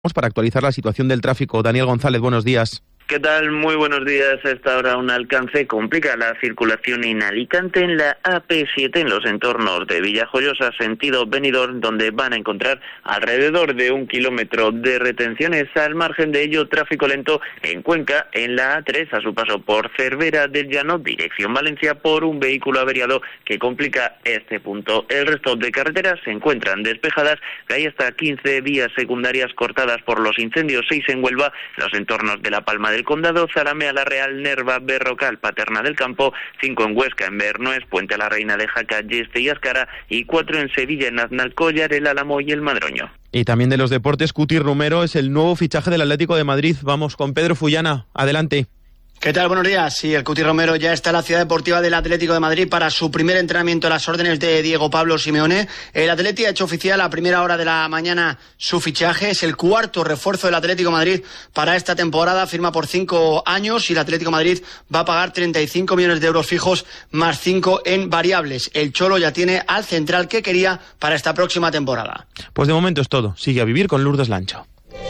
Para actualizar la situación del tráfico. Daniel González, buenos días. ¿Qué tal? Muy buenos días. A esta hora un alcance complica la circulación en Alicante en la AP7 en los entornos de Villajoyosa, sentido Benidorm, donde van a encontrar alrededor de 1 kilómetro de retenciones. Al margen de ello, tráfico lento en Cuenca, en la A3, a su paso por Cervera del Llano, dirección Valencia, por un vehículo averiado que complica este punto. El resto de carreteras se encuentran despejadas. Hay hasta 15 vías secundarias cortadas por los incendios, 6 en Huelva, los entornos de La Palma del Condado, Zalamea, La Real, Nerva, Berrocal, Paterna del Campo, 5 en Huesca, en Bernués, Puente la Reina de Jaca, Yeste y Ascara, y 4 en Sevilla, en Aznalcóllar, el Álamo y el Madroño. Y también de los deportes, Cuti Romero es el nuevo fichaje del Atlético de Madrid. Vamos con Pedro Fullana, adelante. ¿Qué tal? Buenos días. Sí, el Cuti Romero ya está en la ciudad deportiva del Atlético de Madrid para su primer entrenamiento a las órdenes de Diego Pablo Simeone. El Atleti ha hecho oficial a primera hora de la mañana su fichaje. Es el cuarto refuerzo del Atlético de Madrid para esta temporada. Firma por 5 años y el Atlético de Madrid va a pagar 35 millones de euros fijos más 5 en variables. El Cholo ya tiene al central que quería para esta próxima temporada. Pues de momento es todo. Sigue a vivir con Lourdes Lancho.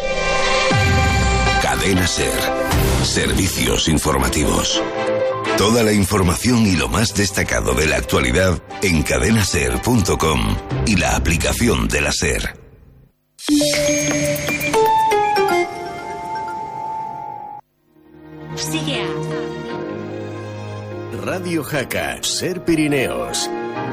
Cadena SER. Servicios informativos. Toda la información y lo más destacado de la actualidad en cadenaser.com y la aplicación de la SER. Sigue a Radio Jaca, SER Pirineos.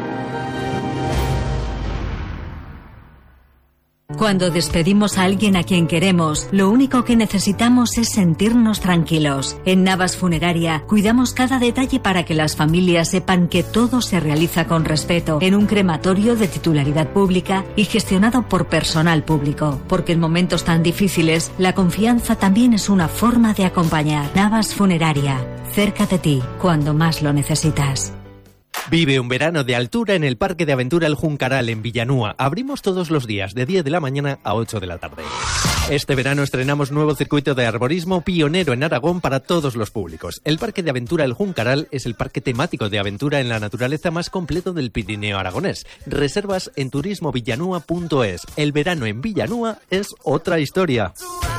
Cuando despedimos a alguien a quien queremos, lo único que necesitamos es sentirnos tranquilos. En Navas Funeraria cuidamos cada detalle para que las familias sepan que todo se realiza con respeto, en un crematorio de titularidad pública y gestionado por personal público. Porque en momentos tan difíciles, la confianza también es una forma de acompañar. Navas Funeraria, cerca de ti, cuando más lo necesitas. Vive un verano de altura en el Parque de Aventura El Juncaral en Villanúa. Abrimos todos los días de 10 de la mañana a 8 de la tarde. Este verano estrenamos nuevo circuito de arborismo pionero en Aragón para todos los públicos. El Parque de Aventura El Juncaral es el parque temático de aventura en la naturaleza más completo del Pirineo aragonés. Reservas en turismovillanúa.es. El verano en Villanúa es otra historia.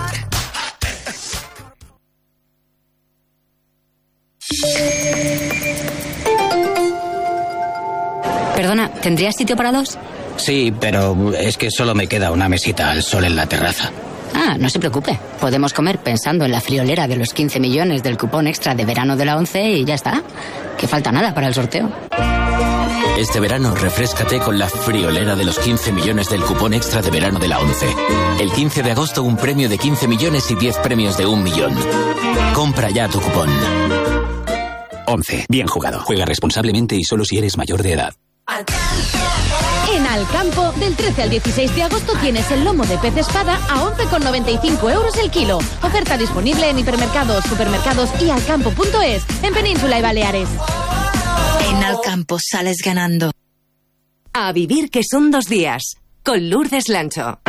Perdona, ¿tendrías sitio para 2? Sí, pero es que solo me queda una mesita al sol en la terraza. Ah, no se preocupe. Podemos comer pensando en la friolera de los 15 millones del cupón extra de verano de la 11 y ya está. Que falta nada para el sorteo. Este verano refréscate con la friolera de los 15 millones del cupón extra de verano de la 11. El 15 de agosto un premio de 15 millones y 10 premios de 1 millón. Compra ya tu cupón. 11. Bien jugado. Juega responsablemente y solo si eres mayor de edad. En Alcampo, del 13 al 16 de agosto tienes el lomo de pez espada a 11,95 euros el kilo. Oferta disponible en hipermercados, supermercados y alcampo.es, en Península y Baleares. En Alcampo sales ganando. A vivir que son 2 días, con Lourdes Lancho.